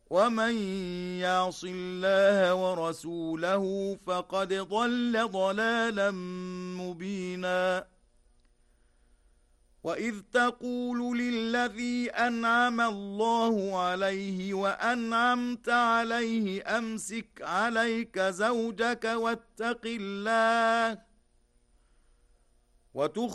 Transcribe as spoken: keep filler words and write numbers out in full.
ومن يعص الله ورسوله فقد ضل ضلالا مبينا وإذ تقول للذي أنعم الله عليه وأنعمت عليه أمسك عليك زوجك واتق الله وتخفي